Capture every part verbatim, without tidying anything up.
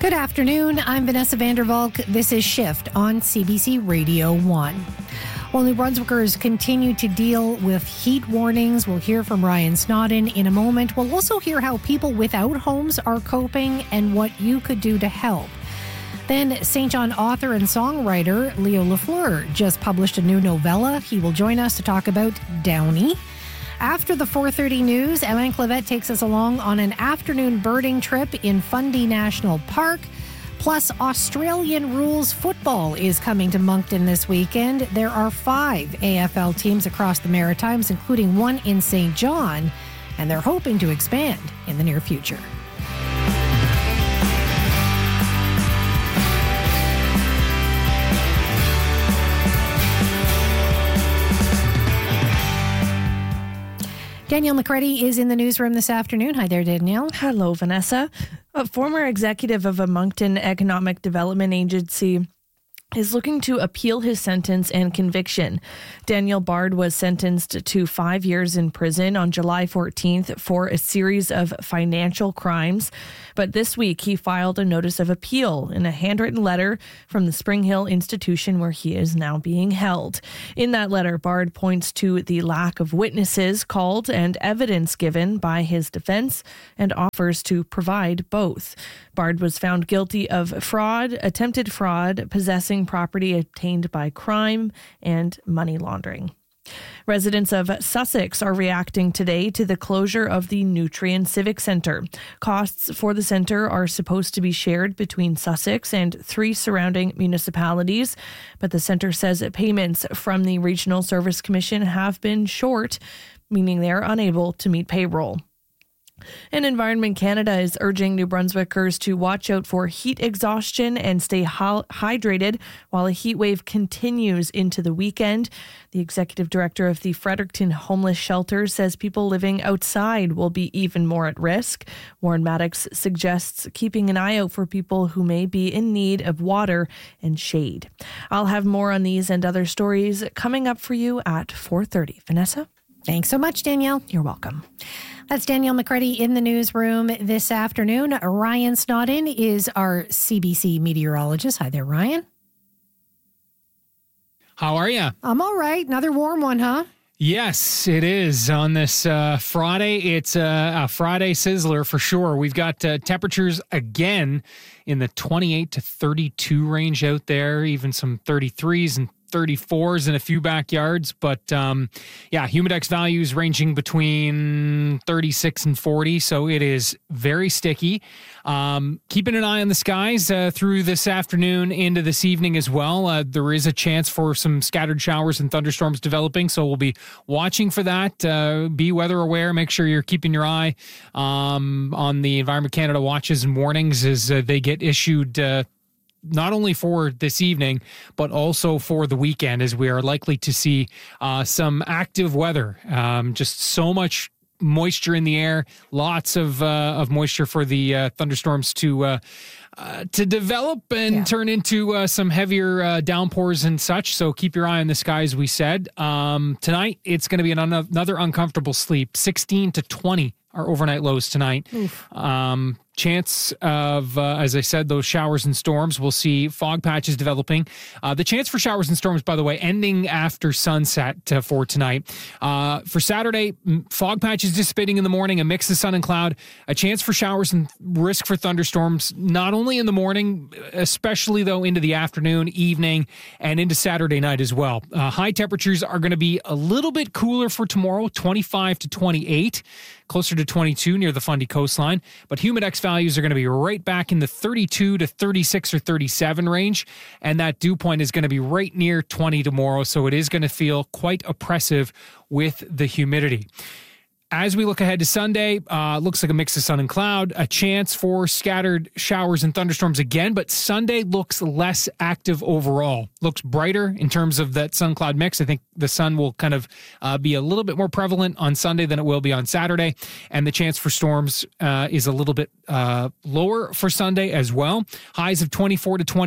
Good afternoon. I'm Vanessa Vandervalk. This is Shift on C B C Radio one. While New Brunswickers continue to deal with heat warnings, we'll hear from Ryan Snodden in a moment. We'll also hear how people without homes are coping and what you could do to help. Then Saint John author and songwriter Leo Lafleur just published a new novella. He will join us to talk about Downey. After the four thirty news, Alain Clavette takes us along on an afternoon birding trip in Fundy National Park. Plus, Australian rules football is coming to Moncton this weekend. There are five A F L teams across the Maritimes, including one in Saint John, and they're hoping to expand in the near future. Danielle McCreddy is in the newsroom this afternoon. Hi there, Danielle. Hello, Vanessa. A former executive of a Moncton Economic Development Agency is looking to appeal his sentence and conviction. Daniel Bard was sentenced to five years in prison on July fourteenth for a series of financial crimes. But this week, he filed a notice of appeal in a handwritten letter from the Spring Hill institution where he is now being held. In that letter, Bard points to the lack of witnesses called and evidence given by his defense and offers to provide both. Bard was found guilty of fraud, attempted fraud, possessing property obtained by crime, and money laundering. Residents of Sussex are reacting today to the closure of the Nutrien Civic Centre. Costs for the centre are supposed to be shared between Sussex and three surrounding municipalities, but the centre says payments from the Regional Service Commission have been short, meaning they are unable to meet payroll. And Environment Canada is urging New Brunswickers to watch out for heat exhaustion and stay hydrated while a heat wave continues into the weekend. The executive director of the Fredericton Homeless Shelter says people living outside will be even more at risk. Warren Maddox suggests keeping an eye out for people who may be in need of water and shade. I'll have more on these and other stories coming up for you at four thirty. Vanessa? Thanks so much, Danielle. You're welcome. That's Danielle McCreddy in the newsroom this afternoon. Ryan Snodden is our C B C meteorologist. Hi there, Ryan. How are you? I'm all right. Another warm one, huh? Yes, it is. On this uh, Friday, it's uh, a Friday sizzler for sure. We've got uh, temperatures again in the twenty-eight to thirty-two range out there, even some thirty-threes and thirty-fours in a few backyards, but um, yeah, humidex values ranging between thirty-six and forty, so it is very sticky. Um, keeping an eye on the skies uh, through this afternoon into this evening as well. Uh, there is a chance for some scattered showers and thunderstorms developing, so we'll be watching for that. Uh, be weather aware. Make sure you're keeping your eye um, on the Environment Canada watches and warnings as uh, they get issued uh, not only for this evening, but also for the weekend, as we are likely to see uh, some active weather. Um, just so much moisture in the air, lots of uh, of moisture for the uh, thunderstorms to uh, uh, to develop and yeah. turn into uh, some heavier uh, downpours and such. So keep your eye on the sky, as we said. Um, tonight, it's going to be an un- another uncomfortable sleep. sixteen to twenty are overnight lows tonight. Um, chance of, uh, as I said, those showers and storms. We'll see fog patches developing. Uh, the chance for showers and storms, by the way, ending after sunset uh, for tonight. Uh, for Saturday, fog patches dissipating in the morning, a mix of sun and cloud. A chance for showers and risk for thunderstorms, not only in the morning, especially, though, into the afternoon, evening, and into Saturday night as well. Uh, high temperatures are going to be a little bit cooler for tomorrow, twenty-five to twenty-eight. Closer to twenty-two near the Fundy coastline, but humidex values are going to be right back in the thirty-two to thirty-six or thirty-seven range, and that dew point is going to be right near twenty tomorrow, so it is going to feel quite oppressive with the humidity. As we look ahead to Sunday, uh, looks like a mix of sun and cloud, a chance for scattered showers and thunderstorms again, but Sunday looks less active overall. Looks brighter in terms of that sun-cloud mix. I think the sun will kind of uh, be a little bit more prevalent on Sunday than it will be on Saturday, and the chance for storms uh, is a little bit uh, lower for Sunday as well. Highs of twenty-four to twenty-eight,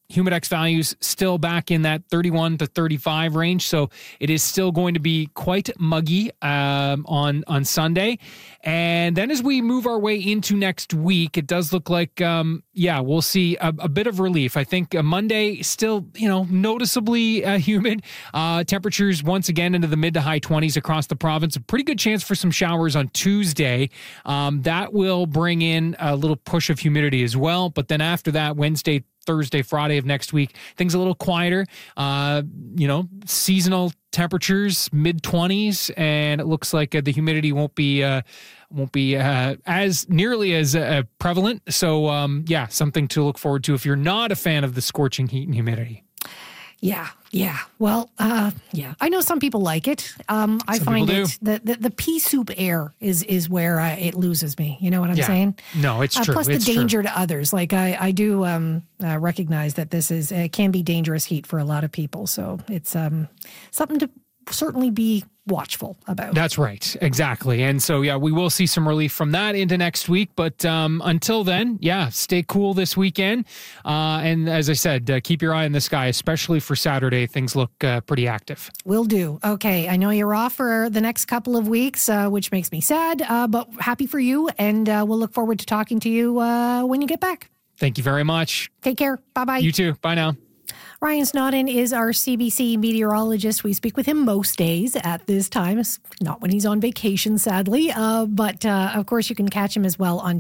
Humidex values still back in that thirty-one to thirty-five range. So it is still going to be quite muggy um, on, on Sunday. And then as we move our way into next week, it does look like, um, yeah, we'll see a, a bit of relief. I think uh, Monday still, you know, noticeably uh, humid. Uh, temperatures once again into the mid to high twenties across the province. A pretty good chance for some showers on Tuesday. Um, that will bring in a little push of humidity as well. But then after that, Wednesday, Thursday, Friday of next week, things a little quieter, uh, you know, seasonal temperatures, mid twenties, and it looks like uh, the humidity won't be uh, won't be uh, as nearly as uh, prevalent. So, um, yeah, something to look forward to if you're not a fan of the scorching heat and humidity. Yeah, yeah. Well, uh, yeah. I know some people like it. Um, I Some find people it the, the the pea soup air is is where uh, it loses me. You know what I'm Yeah. saying? No, it's Uh, true. plus It's the true. danger to others. Like I I do um, uh, recognize that this is uh, can be dangerous heat for a lot of people. So it's um something to certainly be watchful about. That's right. Exactly. And so, yeah, we will see some relief from that into next week. But um, until then, yeah, stay cool this weekend. Uh, and as I said, uh, keep your eye on the sky, especially for Saturday. Things look uh, pretty active. Will do. Okay. I know you're off for the next couple of weeks, uh, which makes me sad, uh, but happy for you. And uh, we'll look forward to talking to you uh, when you get back. Thank you very much. Take care. Bye-bye. You too. Bye now. Ryan Snodden is our C B C meteorologist. We speak with him most days at this time, not when he's on vacation, sadly. Uh, but uh, of course, you can catch him as well on